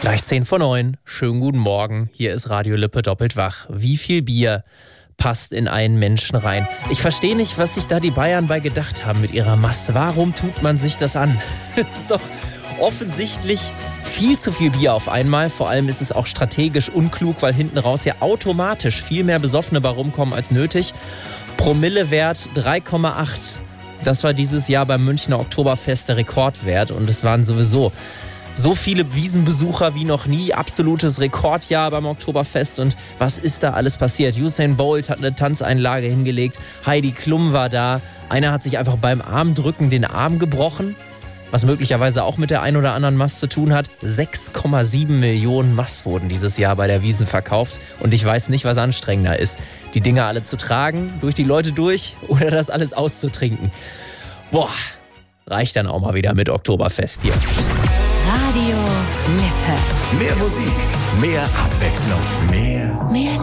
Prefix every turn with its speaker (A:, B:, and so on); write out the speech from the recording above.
A: Gleich 10:09. Schönen guten Morgen. Hier ist Radio Lippe doppelt wach. Wie viel Bier passt in einen Menschen rein? Ich verstehe nicht, was sich da die Bayern bei gedacht haben mit ihrer Masse. Warum tut man sich das an? Ist doch offensichtlich viel zu viel Bier auf einmal. Vor allem ist es auch strategisch unklug, weil hinten raus ja automatisch viel mehr Besoffene bei rumkommen als nötig. Promillewert 3,8. Das war dieses Jahr beim Münchner Oktoberfest der Rekordwert. Und es waren sowieso so viele Wiesenbesucher wie noch nie. Absolutes Rekordjahr beim Oktoberfest. Und was ist da alles passiert? Usain Bolt hat eine Tanzeinlage hingelegt. Heidi Klum war da. Einer hat sich einfach beim Armdrücken den Arm gebrochen. Was möglicherweise auch mit der ein oder anderen Mast zu tun hat. 6,7 Millionen Mast wurden dieses Jahr bei der Wiesn verkauft. Und ich weiß nicht, was anstrengender ist. Die Dinger alle zu tragen, durch die Leute durch oder das alles auszutrinken. Boah, reicht dann auch mal wieder mit Oktoberfest hier.
B: Radio Lippe.
C: Mehr Musik, mehr Abwechslung, mehr